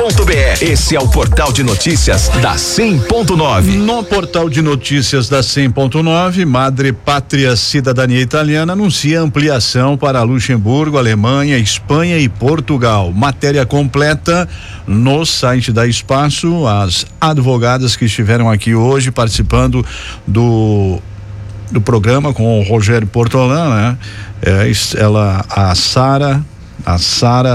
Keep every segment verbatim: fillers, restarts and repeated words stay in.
Esse é o portal de notícias da cem ponto nove. No portal de notícias da cem ponto nove, Madre Pátria Cidadania Italiana anuncia ampliação para Luxemburgo, Alemanha, Espanha e Portugal. Matéria completa no site da Espaço. As advogadas que estiveram aqui hoje participando do do programa com o Rogério Portolan, né? É, ela, a Sara, a Sara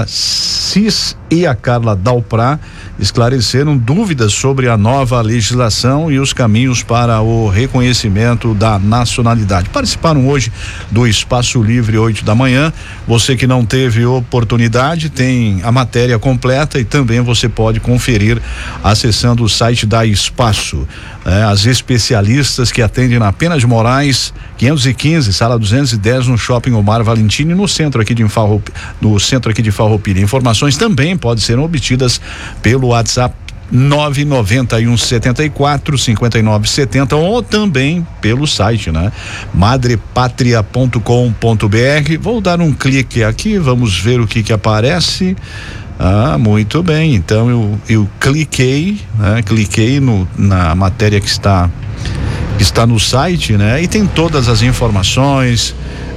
Cis e a Carla Dalprá esclareceram dúvidas sobre a nova legislação e os caminhos para o reconhecimento da nacionalidade. Participaram hoje do Espaço Livre, oito da manhã. Você que não teve oportunidade, tem a matéria completa e também você pode conferir acessando o site da Espaço. É, as especialistas que atendem na Pena de Moraes, quinhentos e quinze, sala duzentos e dez, no Shopping Omar Valentini, no centro aqui de Farroupilha, no centro aqui de Farroupilha. Informações também podem ser obtidas pelo WhatsApp nove nove um sete quatro cinco nove sete zero ou também pelo site, né? madrepatria ponto com ponto br. Vou dar um clique aqui, vamos ver o que que aparece. Ah, muito bem. Então eu, eu cliquei, né? Cliquei no, na matéria que está que está no site, né? E tem todas as informações,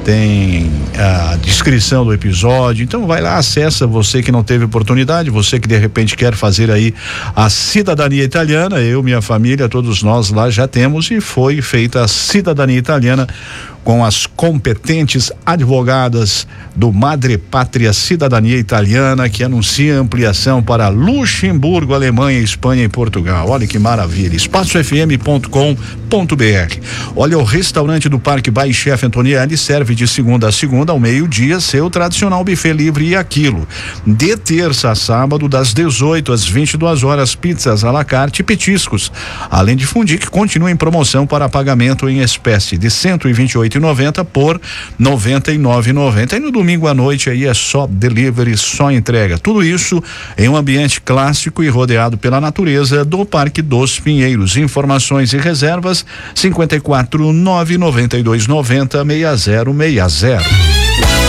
tem a descrição do episódio. Então vai lá, acessa, você que não teve oportunidade, você que de repente quer fazer aí a cidadania italiana. Eu, minha família, todos nós lá já temos, e foi feita a cidadania italiana com as competentes advogadas do Madre Pátria Cidadania Italiana, que anuncia ampliação para Luxemburgo, Alemanha, Espanha e Portugal. Olha que maravilha. espaço f m ponto com ponto br. Olha, o restaurante do Parque by Chef Antonielli serve de segunda a segunda ao meio-dia seu tradicional buffet livre e aquilo. De terça a sábado, das dezoito às vinte e duas horas, pizzas à la carte e petiscos. Além de fundir, que continua em promoção para pagamento em espécie de cento e vinte e oito reais e noventa por noventa e nove reais e noventa. E no domingo à noite aí é só delivery, só entrega. Tudo isso em um ambiente clássico e rodeado pela natureza do Parque dos Pinheiros. Informações e reservas cinquenta e quatro nove noventa e dois noventa seis zero seis zero.